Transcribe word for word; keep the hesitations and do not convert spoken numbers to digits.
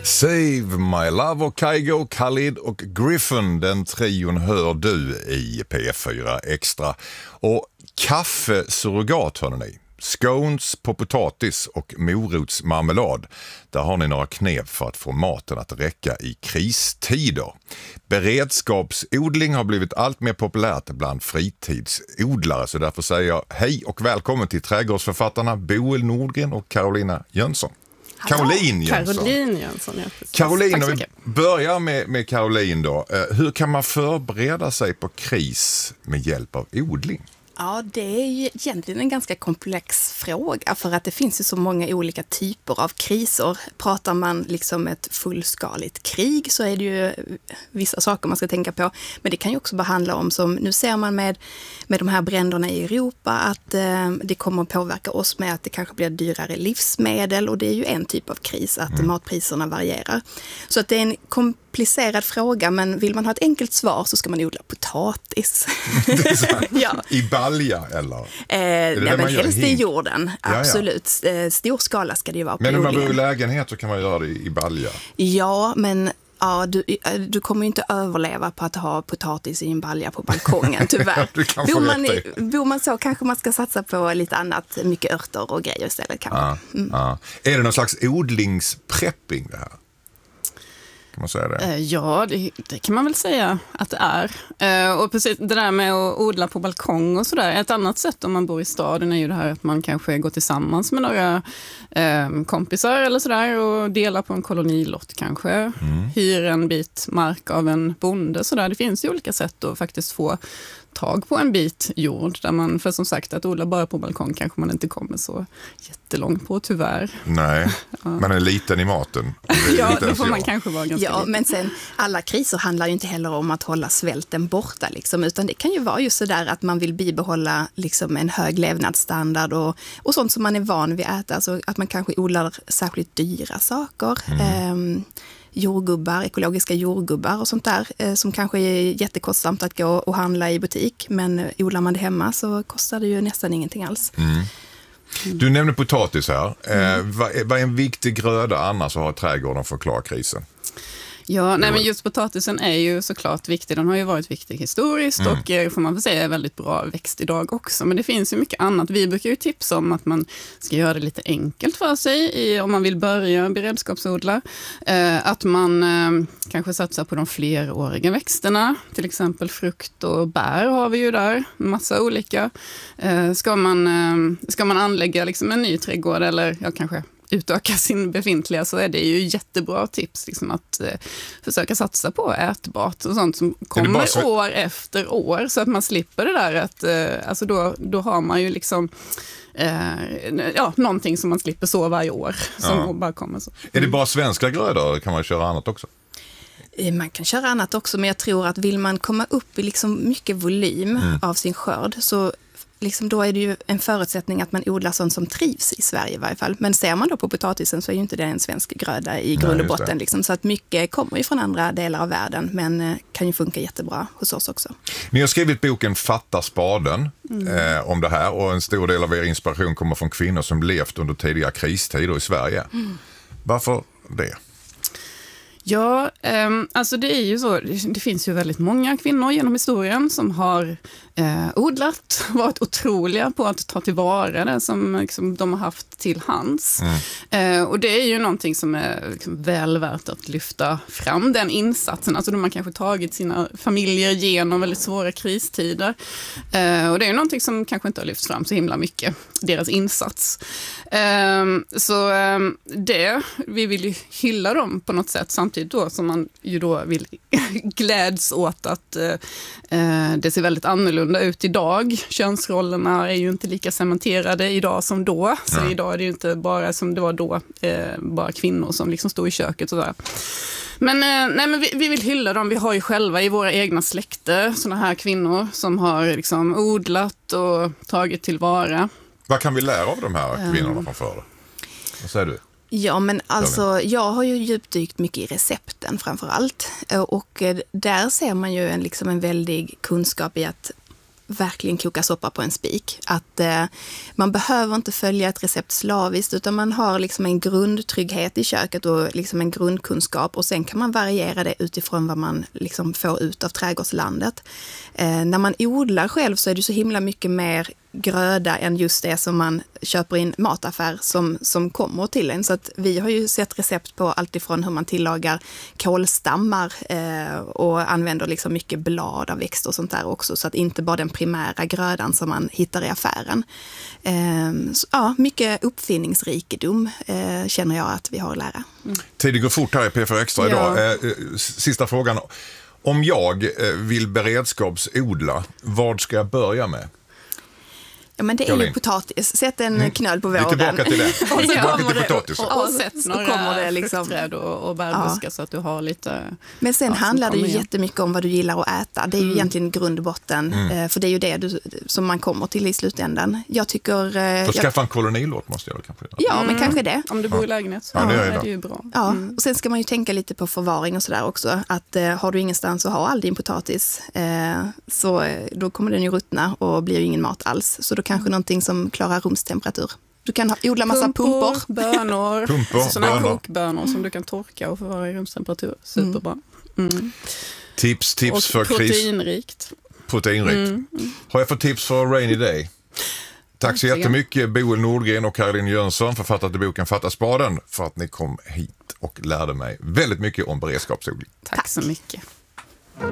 Save My Love och Kygo, Khalid och Griffin, den trion hör du i P F fyra Extra. Och kaffesurrogat hör ni. Scones på potatis och morotsmarmelad. Där har ni några knep för att få maten att räcka i kristider. Beredskapsodling har blivit allt mer populärt bland fritidsodlare. Så därför säger jag hej och välkommen till trädgårdsförfattarna Boel Nordgren och Carolina Jönsson. Caroline Jönsson. Caroline Jönsson, ja, precis. Caroline, om vi börjar med, med Caroline då. Hur kan man förbereda sig på kris med hjälp av odling? Ja, det är ju egentligen en ganska komplex fråga för att det finns ju så många olika typer av kriser. Pratar man liksom ett fullskaligt krig så är det ju vissa saker man ska tänka på. Men det kan ju också bara handla om, som nu ser man med, med de här bränderna i Europa, att eh, det kommer att påverka oss med att det kanske blir dyrare livsmedel, och det är ju en typ av kris, att mm. matpriserna varierar. Så att det är en komplicerad fråga, men vill man ha ett enkelt svar så ska man odla potatis. ja. I balja eller? Eh, nej, men helst i jorden, absolut. Ja, ja. Stor skala ska det ju vara på Men om man odlingen. bor i lägenhet så kan man göra det i balja? Ja, men ja, du, du kommer ju inte överleva på att ha potatis i en balja på balkongen, tyvärr. bor, man i, bor man så kanske man ska satsa på lite annat, mycket örter och grejer istället kanske. Ja, mm. ja. Är det någon slags odlingsprepping det här? Kan man säga det? Ja, det, det kan man väl säga att det är. Och precis det där med att odla på balkong och sådär. Ett annat sätt om man bor i staden är ju det här att man kanske går tillsammans med några eh, kompisar eller sådär och delar på en kolonilott kanske. Mm. Hyr en bit mark av en bonde sådär. Det finns ju olika sätt att faktiskt få tag på en bit jord där man, för som sagt, att odla bara på balkong kanske man inte kommer så jättelångt på, tyvärr. Nej, ja. Man är liten i maten. Ja, då får man kanske vara ganska Ja, liten. Men sen, alla kriser handlar ju inte heller om att hålla svälten borta, liksom, utan det kan ju vara just så där att man vill bibehålla liksom en hög levnadsstandard och, och sånt som man är van vid att äta, alltså att man kanske odlar särskilt dyra saker. Mm. Um, jordgubbar, ekologiska jordgubbar och sånt där eh, som kanske är jättekostsamt att gå och handla i butik, men odlar man det hemma så kostar det ju nästan ingenting alls. Mm. Mm. Du nämnde potatis här. Mm. Eh, vad, är, vad är en viktig gröda annars att ha i trädgården för att klara krisen? Ja, nej, men just potatisen är ju såklart viktig. Den har ju varit viktig historiskt mm. och får man väl säga är väldigt bra växt idag också. Men det finns ju mycket annat. Vi brukar ju tipsa om att man ska göra det lite enkelt för sig i, om man vill börja beredskapsodla. Eh, att man eh, kanske satsar på de fleråriga växterna. Till exempel frukt och bär har vi ju där. Massa olika. Eh, ska man, eh, ska man anlägga liksom en ny trädgård eller ja, kanske utöka sin befintliga, så är det ju jättebra tips liksom, att eh, försöka satsa på ätbart och sånt som kommer så... år efter år, så att man slipper det där att eh, alltså då, då har man ju liksom eh, ja, någonting som man slipper så varje år som ja. bara kommer så. Är det bara svenska grödor, kan man köra annat också? Man kan köra annat också, men jag tror att vill man komma upp i liksom mycket volym mm. av sin skörd, så liksom då är det ju en förutsättning att man odlar sånt som trivs i Sverige i varje fall. Men ser man då på potatisen så är ju inte det en svensk gröda i grund och botten. Liksom. Så att mycket kommer ju från andra delar av världen, men kan ju funka jättebra hos oss också. Ni har skrivit boken Fatta spaden mm. eh, om det här, och en stor del av er inspiration kommer från kvinnor som levt under tidiga kristider i Sverige. Mm. Varför det? Ja, eh, alltså det är ju så, det finns ju väldigt många kvinnor genom historien som har eh, odlat, varit otroliga på att ta tillvara det som liksom, de har haft till hands. Mm. Eh, och det är ju någonting som är liksom, väl värt att lyfta fram, den insatsen. Alltså de har kanske tagit sina familjer genom väldigt svåra kristider. Eh, och det är ju någonting som kanske inte har lyfts fram så himla mycket, deras insats. Eh, så eh, det, vi vill ju hylla dem på något sätt, samtidigt då som man ju då vill gläds åt att eh, det ser väldigt annorlunda ut idag. Könsrollerna är ju inte lika cementerade idag som då. Så ja. Idag är det ju inte bara som det var då, eh, bara kvinnor som liksom står i köket och sådär. Men, eh, nej, men vi, vi vill hylla dem. Vi har ju själva i våra egna släkter såna här kvinnor som har liksom odlat och tagit tillvara. Vad kan vi lära av de här kvinnorna från förr? Vad säger du? Ja, men alltså jag har ju djupdykt mycket i recepten framför allt, och där ser man ju en, liksom en väldig kunskap i att verkligen koka soppa på en spik. Att eh, man behöver inte följa ett recept slaviskt, utan man har liksom en grundtrygghet i köket och liksom en grundkunskap, och sen kan man variera det utifrån vad man liksom får ut av trädgårdslandet. Eh, när man odlar själv så är det så himla mycket mer gröda än just det som man köper in mataffär som, som kommer till en. Så att vi har ju sett recept på allt ifrån hur man tillagar kålstammar eh, och använder liksom mycket blad av växter och sånt där också, så att inte bara den primära grödan som man hittar i affären. Eh, så, ja, mycket uppfinningsrikedom eh, känner jag att vi har att lära. Mm. Tiden går fort här i P fyra Extra idag. Ja. Eh, sista frågan. Om jag eh, vill beredskapsodla, vad ska jag börja med? Ja, men det är Caroline. ju potatis. Sätt en Mm. knöl på Vi är våren. tillbaka till det. Och så Tillbaka kommer till det- potatis. och- Och sätt så några kommer det liksom- fruktträd och, och bärbuskar så att du har lite... Men sen Ja, som handlar det ju kommer igen. jättemycket om vad du gillar att äta. Det är ju Mm. egentligen grund och botten. Eh, för det är ju det du, som man kommer till i slutändan. Jag tycker... Eh, För jag, att skaffa en kolonilott måste jag kanske göra. ja, men kanske det. Om du bor i lägenhet så Ja, det ja, gör är jag. det ju bra. Ja, Mm. och sen ska man ju tänka lite på förvaring och sådär också. Att eh, har du ingenstans att ha all din potatis eh, så eh, då kommer den ju ruttna och blir ju ingen mat alls. Så då kanske någonting som klarar rumstemperatur. Du kan ha, odla massa pumpor. bönor, Pumpor, sådana bönor. kokbönor som du kan torka och förvara i rumstemperatur. Superbra. Mm. Tips, tips Och för kris. proteinrikt. Proteinrikt. Mm. Har jag fått tips för Rainy Day? Tack så Verkligen. jättemycket Boel Nordgren och Caroline Jönsson, författare till boken Fatta spaden, för att ni kom hit och lärde mig väldigt mycket om beredskapsodling. Tack så mycket.